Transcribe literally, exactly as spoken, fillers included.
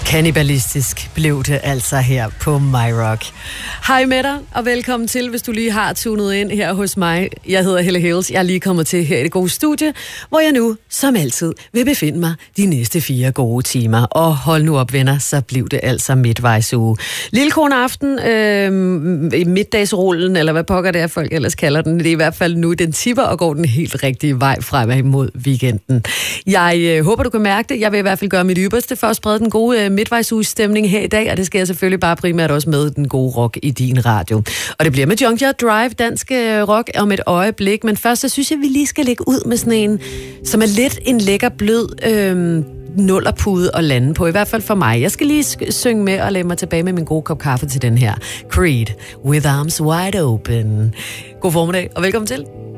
Kannibalistisk blev det altså her på My Rock. Hej med dig, og velkommen til, hvis du lige har tunet ind her hos mig. Jeg hedder Helle Hills. Jeg er lige kommet til her i det gode studie, hvor jeg nu, som altid, vil befinde mig de næste fire gode timer. Og hold nu op, venner, så blev det altså midtvejsuge. Lillekron aften, øh, middagsrullen, eller hvad pokker det er, folk ellers kalder den. Det er i hvert fald nu, den tipper og går den helt rigtige vej fremad imod weekenden. Jeg øh, håber, du kan mærke det. Jeg vil i hvert fald gøre mit ypperste for at sprede den gode øh, midtvejsugestemning her i dag, og det skal jeg selvfølgelig bare primært også med den gode rock i din radio. Og det bliver med Junkyard Drive, dansk øh, rock om et øjeblik, men først så synes jeg, vi lige skal lægge ud med sådan en, som er lidt en lækker blød øh, nullerpude at lande på, i hvert fald for mig. Jeg skal lige synge med og lægge mig tilbage med min gode kop kaffe til den her. Creed, With Arms Wide Open. God formiddag, og velkommen til.